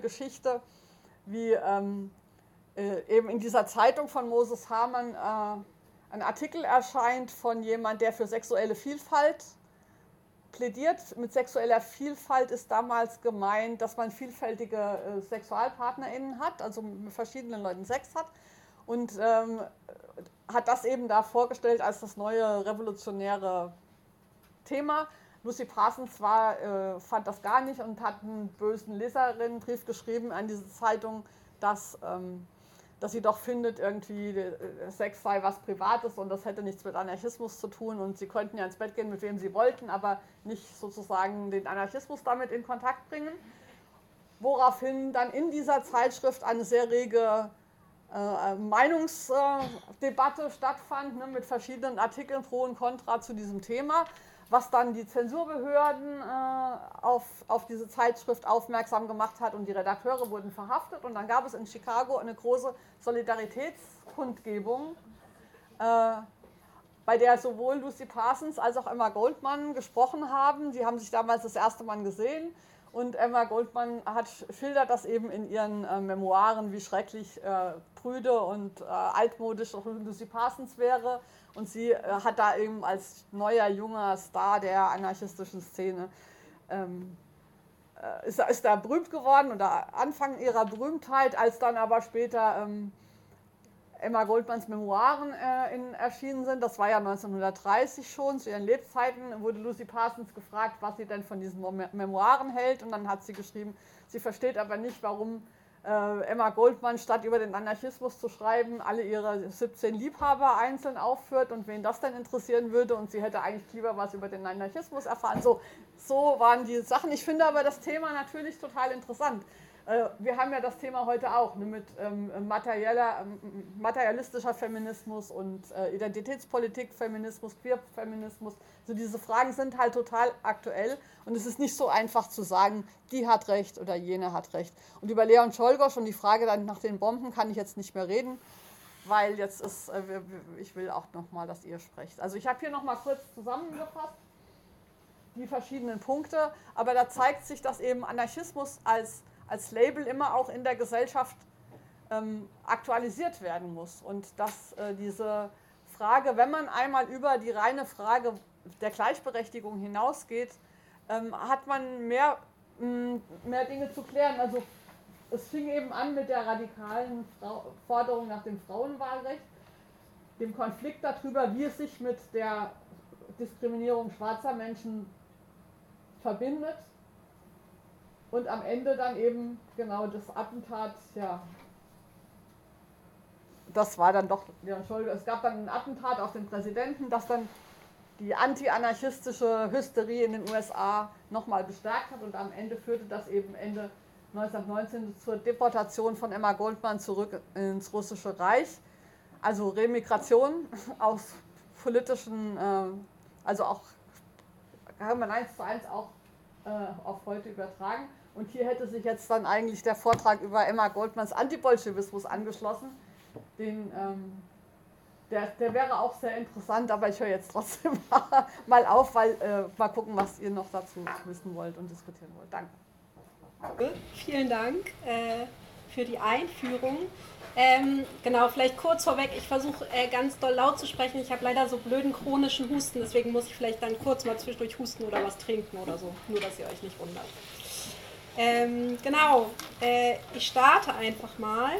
Geschichte, wie eben in dieser Zeitung von Moses Hamann ein Artikel erscheint von jemand, der für sexuelle Vielfalt plädiert. Mit sexueller Vielfalt ist damals gemeint, dass man vielfältige SexualpartnerInnen hat, also mit verschiedenen Leuten Sex hat, und hat das eben da vorgestellt als das neue revolutionäre Thema. Lucy Parsons fand das gar nicht und hat einen bösen Leserinnenbrief geschrieben an diese Zeitung, dass sie doch findet, irgendwie Sex sei was Privates und das hätte nichts mit Anarchismus zu tun und sie könnten ja ins Bett gehen, mit wem sie wollten, aber nicht sozusagen den Anarchismus damit in Kontakt bringen. Woraufhin dann in dieser Zeitschrift eine sehr rege Meinungsdebatte stattfand, ne, mit verschiedenen Artikeln pro und contra zu diesem Thema, was dann die Zensurbehörden auf diese Zeitschrift aufmerksam gemacht hat und die Redakteure wurden verhaftet. Und dann gab es in Chicago eine große Solidaritätskundgebung, bei der sowohl Lucy Parsons als auch Emma Goldman gesprochen haben. Sie haben sich damals das erste Mal gesehen und Emma Goldman schildert das eben in ihren Memoiren, wie schrecklich prüde und altmodisch auch Lucy Parsons wäre. Und sie hat da eben als neuer, junger Star der anarchistischen Szene, ist da berühmt geworden oder Anfang ihrer Berühmtheit, als dann aber später Emma Goldmans Memoiren erschienen sind. Das war ja 1930 schon, zu ihren Lebzeiten wurde Lucy Parsons gefragt, was sie denn von diesen Memoiren hält. Und dann hat sie geschrieben, sie versteht aber nicht, warum Emma Goldman, statt über den Anarchismus zu schreiben, alle ihre 17 Liebhaber einzeln aufführt und wen das denn interessieren würde. Und sie hätte eigentlich lieber was über den Anarchismus erfahren. So waren die Sachen. Ich finde aber das Thema natürlich total interessant. Wir haben ja das Thema heute auch, ne, mit materialistischer Feminismus und Identitätspolitik, Feminismus, Queer-Feminismus. Also diese Fragen sind halt total aktuell und es ist nicht so einfach zu sagen, die hat recht oder jene hat recht. Und über Leon Czolgosz und die Frage dann nach den Bomben kann ich jetzt nicht mehr reden, weil jetzt ist, ich will auch nochmal, dass ihr sprecht. Also ich habe hier nochmal kurz zusammengefasst die verschiedenen Punkte, aber da zeigt sich, dass eben Anarchismus als Label immer auch in der Gesellschaft aktualisiert werden muss. Und dass diese Frage, wenn man einmal über die reine Frage der Gleichberechtigung hinausgeht, hat man mehr Dinge zu klären. Also es fing eben an mit der radikalen Forderung nach dem Frauenwahlrecht, dem Konflikt darüber, wie es sich mit der Diskriminierung schwarzer Menschen verbindet. Und am Ende dann eben genau das Attentat, ja, das war dann doch, ja, Entschuldigung, es gab dann ein Attentat auf den Präsidenten, das dann die anti-anarchistische Hysterie in den USA nochmal bestärkt hat und am Ende führte das eben Ende 1919 zur Deportation von Emma Goldman zurück ins Russische Reich. Also Remigration aus politischen, also auch, kann man 1:1 auch auf heute übertragen. Und hier hätte sich jetzt dann eigentlich der Vortrag über Emma Goldmans Antibolschewismus angeschlossen. Der wäre auch sehr interessant, aber ich höre jetzt trotzdem mal auf, weil mal gucken, was ihr noch dazu wissen wollt und diskutieren wollt. Danke. Vielen Dank für die Einführung. Genau, vielleicht kurz vorweg, ich versuche ganz doll laut zu sprechen. Ich habe leider so blöden chronischen Husten, deswegen muss ich vielleicht dann kurz mal zwischendurch husten oder was trinken oder so, nur dass ihr euch nicht wundert. Genau, ich starte einfach mal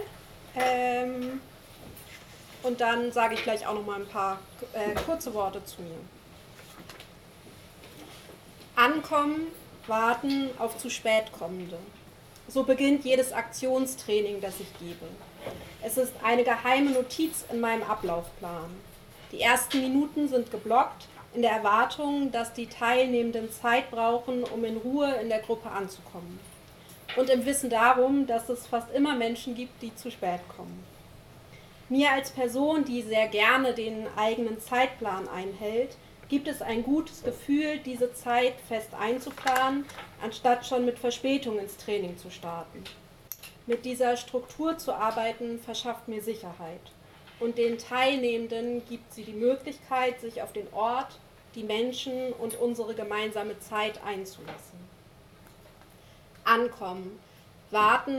und dann sage ich gleich auch noch mal ein paar kurze Worte zu mir. Ankommen, warten auf zu spät kommende. So beginnt jedes Aktionstraining, das ich gebe. Es ist eine geheime Notiz in meinem Ablaufplan. Die ersten Minuten sind geblockt, in der Erwartung, dass die Teilnehmenden Zeit brauchen, um in Ruhe in der Gruppe anzukommen. Und im Wissen darum, dass es fast immer Menschen gibt, die zu spät kommen. Mir als Person, die sehr gerne den eigenen Zeitplan einhält, gibt es ein gutes Gefühl, diese Zeit fest einzuplanen, anstatt schon mit Verspätung ins Training zu starten. Mit dieser Struktur zu arbeiten, verschafft mir Sicherheit. Und den Teilnehmenden gibt sie die Möglichkeit, sich auf den Ort, die Menschen und unsere gemeinsame Zeit einzulassen. Ankommen, warten